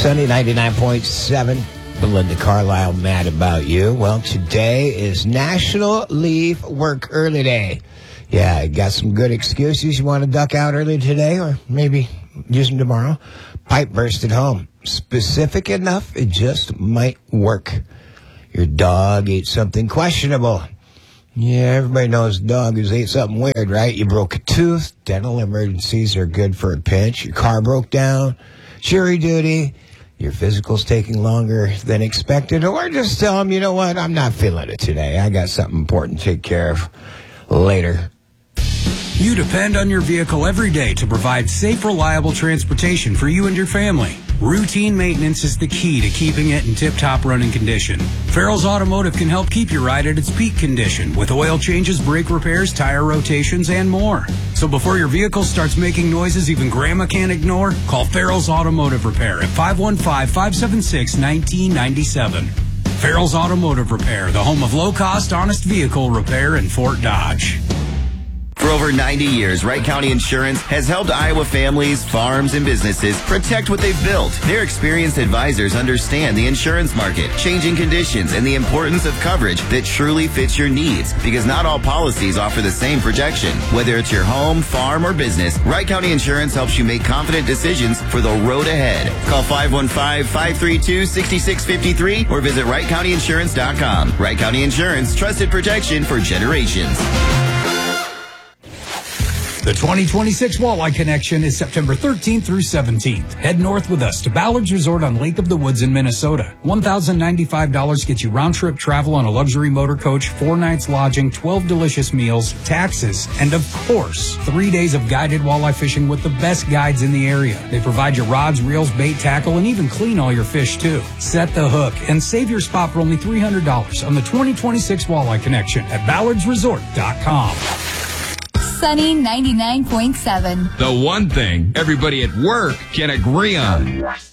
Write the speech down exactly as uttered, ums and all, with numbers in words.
Sunny ninety-nine point seven. Belinda Carlisle, mad about you. Well, today is National Leave Work Early Day. Yeah, got some good excuses. You want to duck out early today or maybe use them tomorrow? Pipe burst at home. Specific enough, it just might work. Your dog ate something questionable. Yeah, everybody knows dog has ate something weird, right? You broke a tooth. Dental emergencies are good for a pinch. Your car broke down. Jury duty. Your physical's taking longer than expected. Or just tell them, you know what, I'm not feeling it today. I got something important to take care of later. You depend on your vehicle every day to provide safe, reliable transportation for you and your family. Routine maintenance is the key to keeping it in tip-top running condition. Farrell's Automotive can help keep your ride at its peak condition with oil changes, brake repairs, tire rotations, and more. So before your vehicle starts making noises even Grandma can't ignore, call Farrell's Automotive Repair at five one five, five seven six, one nine nine seven. Farrell's Automotive Repair, the home of low-cost, honest vehicle repair in Fort Dodge. For over ninety years, Wright County Insurance has helped Iowa families, farms, and businesses protect what they've built. Their experienced advisors understand the insurance market, changing conditions, and the importance of coverage that truly fits your needs, because not all policies offer the same protection. Whether it's your home, farm, or business, Wright County Insurance helps you make confident decisions for the road ahead. Call five one five, five three two, six six five three or visit Wright County Insurance dot com. Wright County Insurance, trusted protection for generations. The twenty twenty-six Walleye Connection is September thirteenth through seventeenth. Head north with us to Ballard's Resort on Lake of the Woods in Minnesota. one thousand ninety-five dollars gets you round-trip travel on a luxury motor coach, four nights lodging, twelve delicious meals, taxes, and of course, three days of guided walleye fishing with the best guides in the area. They provide you rods, reels, bait, tackle, and even clean all your fish too. Set the hook and save your spot for only three hundred dollars on the twenty twenty-six Walleye Connection at ballards resort dot com. Sunny ninety-nine point seven. The one thing everybody at work can agree on.